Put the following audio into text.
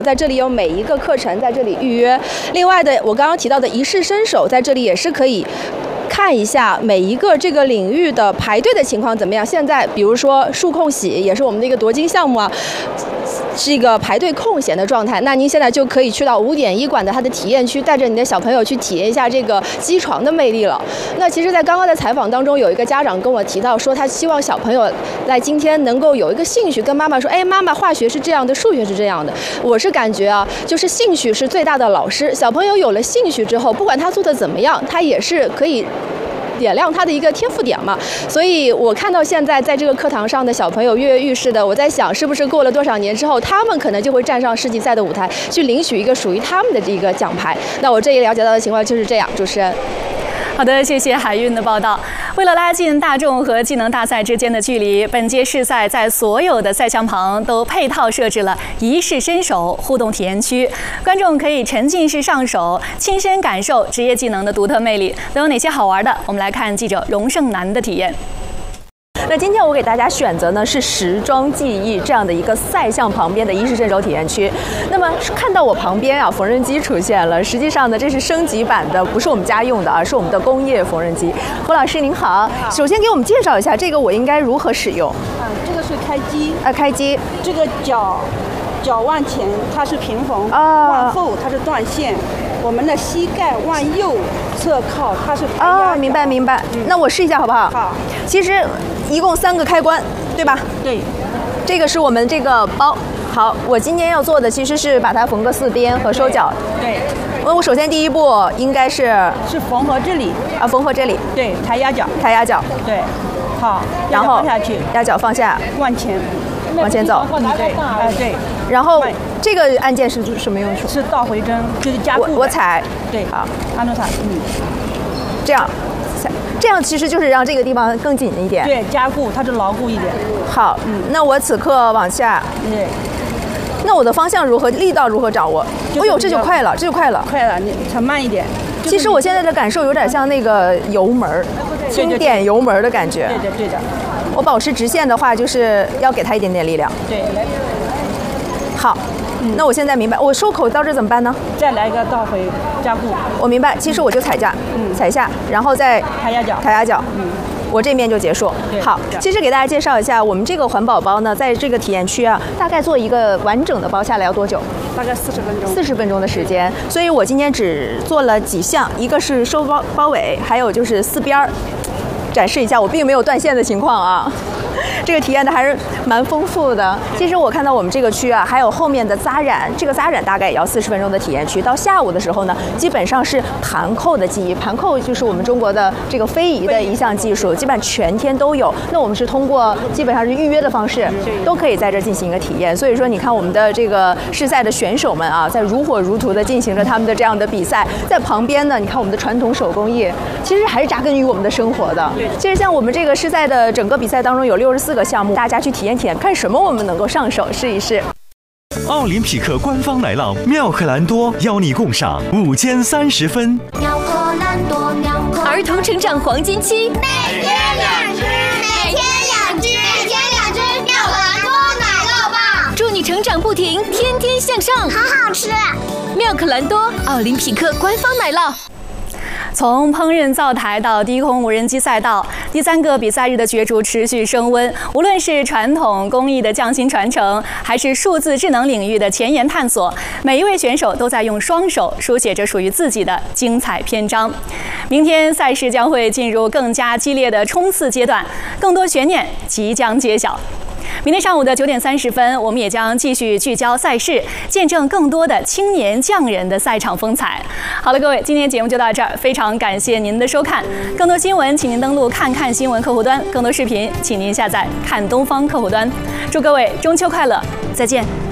在这里有每一个课程在这里预约。另外的，我刚刚提到的一试身手，在这里也是可以看一下每一个这个领域的排队的情况怎么样。现在比如说数控洗也是我们的一个夺金项目啊，是一个排队空闲的状态。那您现在就可以去到5.1馆的它的体验区，带着你的小朋友去体验一下这个机床的魅力了。那其实，在刚刚的采访当中，有一个家长跟我提到说，他希望小朋友在今天能够有一个兴趣，跟妈妈说，哎，妈妈，化学是这样的，数学是这样的。我是感觉啊，就是兴趣是最大的老师。小朋友有了兴趣之后，不管他做的怎么样，他也是可以点亮他的一个天赋点嘛。所以我看到现在在这个课堂上的小朋友跃跃欲试的，我在想，是不是过了多少年之后，他们可能就会站上世锦赛的舞台，去领取一个属于他们的这个奖牌。那我这里了解到的情况就是这样，主持人。 好的，谢谢海运的报道。为了拉近大众和技能大赛之间的距离，本届世赛在所有的赛项旁都配套设置了一试身手互动体验区，观众可以沉浸式上手，亲身感受职业技能的独特魅力。都有哪些好玩的？我们来看记者荣胜男的体验。 那今天我给大家选择呢是时装技艺这样的一个赛项旁边的一试身手体验区。那么看到我旁边啊，缝纫机出现了。实际上呢，这是升级版的，不是我们家用的啊，是我们的工业缝纫机。胡老师您好，首先给我们介绍一下这个我应该如何使用？ 这个是开机， 开机。 这个脚往前它是平缝，往后它是断线。我们的膝盖往右侧靠，它是抬压。 明白明白。那我试一下好不好？ 好。 其实一共3个开关，对吧？ 对。 这个是我们这个包。好，我今天要做的其实是把它缝个4边和收脚。 对。 我首先第一步应该是缝合这里啊，缝合这里。 对，抬压脚。 抬压脚。 对。好， 然后放下去， 压脚放下， 往前。 往前走， 对，对。 然后这个按键是什么用处？ 是倒回针，就是加固。 我踩， 对，好，按住它， 这样，这样其实就是让这个地方更紧一点。 对，加固，它是牢固一点。 好，那我此刻往下， 对。 那我的方向如何，力道如何掌握？哎呦，这就快了，这就快了。 快了，你踩慢一点。 其实我现在的感受有点像那个油门，轻点油门的感觉。 对的，对的。 我保持直线的话，就是要给它一点点力量。 对， 好，那我现在明白，我收口到这怎么办呢？ 再来一个倒回加固。 我明白，其实我就踩下，踩下，然后再抬压脚， 抬压脚。我这面就结束。好，其实给大家介绍一下，我们这个环保包呢，在这个体验区啊，大概做一个完整的包下来要多久？ 大概40分钟。 40分钟的时间，所以我今天只做了几项，一个是收包尾，还有就是4边儿。展示一下，我并没有断线的情况啊。这个体验的还是蛮丰富的。其实我看到我们这个区啊，还有后面的扎染，这个扎染大概也要40分钟的体验区。到下午的时候呢，基本上是盘扣的技艺，盘扣就是我们中国的这个非遗的一项技术，基本上全天都有。那我们是通过基本上是预约的方式，都可以在这进行一个体验。所以说，你看我们的这个世赛的选手们啊，在如火如荼的进行着他们的这样的比赛。在旁边呢，你看我们的传统手工艺，其实还是扎根于我们的生活的。其实像我们这个世赛的整个比赛当中有64个项目，大家去体验体验，看什么我们能够上手试一试。 奥林匹克官方奶酪妙可蓝多邀你共赏5间30分。 妙可蓝多，妙可儿童成长黄金期， 每天2只，每天2只，每天2只妙可蓝多奶酪棒， 祝你成长不停，天天向上， 好好吃。 妙可蓝多，奥林匹克官方奶酪。 从烹饪灶台到低空无人机赛道，第3个比赛日的角逐持续升温。无论是传统工艺的匠心传承，还是数字智能领域的前沿探索，每一位选手都在用双手书写着属于自己的精彩篇章。明天赛事将会进入更加激烈的冲刺阶段，更多悬念即将揭晓。明天上午的9点30分，我们也将继续聚焦赛事，见证更多的青年匠人的赛场风采。好了，各位，今天节目就到这儿，非常感谢您的收看。更多新闻，请您登录看看新闻客户端；更多视频，请您下载看东方客户端。祝各位中秋快乐，再见。